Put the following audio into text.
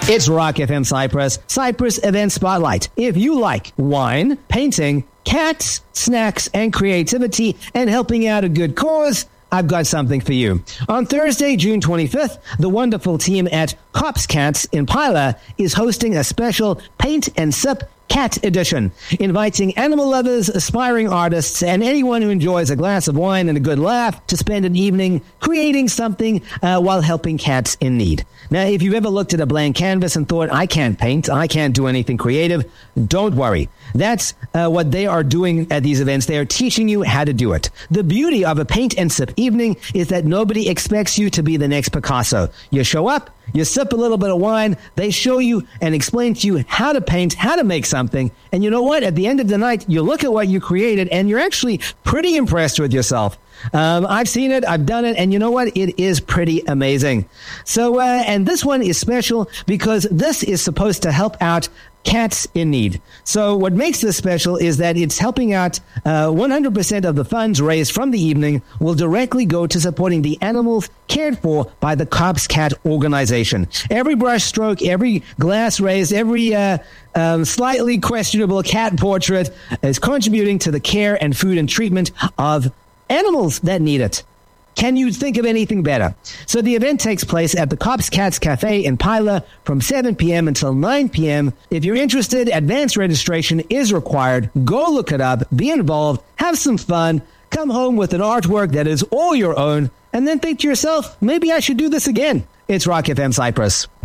It's Rock FM Cyprus Event Spotlight. If you like wine, painting, cats, snacks, and creativity, and helping out a good cause, I've got something for you. On Thursday, June 25th, the wonderful team at Cops Cats in Pila is hosting a special Paint and Sip Cat Edition, inviting animal lovers, aspiring artists, and anyone who enjoys a glass of wine and a good laugh to spend an evening creating something while helping cats in need. Now, if you've ever looked at a blank canvas and thought, I can't paint, I can't do anything creative, don't worry. That's what they are doing at these events. They are teaching you how to do it. The beauty of a paint and sip evening is that nobody expects you to be the next Picasso. You show up, you sip a little bit of wine, they show you and explain to you how to paint, how to make something, and you know what? At the end of the night, you look at what you created, and you're actually pretty impressed with yourself. I've seen it, I've done it, and you know what? It is pretty amazing. So, and this one is special because this is supposed to help out cats in need. So what makes this special is that it's helping out 100% of the funds raised from the evening will directly go to supporting the animals cared for by the Cops Cat organization. Every brush stroke, every glass raised, every slightly questionable cat portrait is contributing to the care and food and treatment of animals that need it. Can you think of anything better? So the event takes place at the Cops Cats Cafe in Pila from 7 p.m. until 9 p.m. If you're interested, advanced registration is required. Go look it up, be involved, have some fun, come home with an artwork that is all your own, and then think to yourself, maybe I should do this again. It's Rock FM Cyprus.